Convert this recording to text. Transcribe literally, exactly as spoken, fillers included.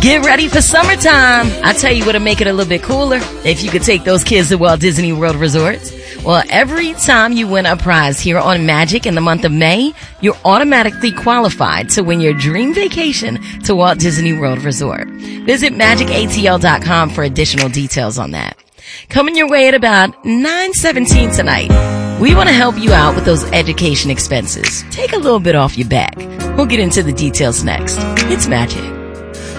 Get ready for summertime. I tell you what'll make it a little bit cooler. If you could take those kids to Walt Disney World Resorts. Well, every time you win a prize here on Magic in the month of May, you're automatically qualified to win your dream vacation to Walt Disney World Resort. Visit magic A T L dot com for additional details on that. Coming your way at about nine seventeen tonight. We want to help you out with those education expenses. Take a little bit off your back. We'll get into the details next. It's Magic.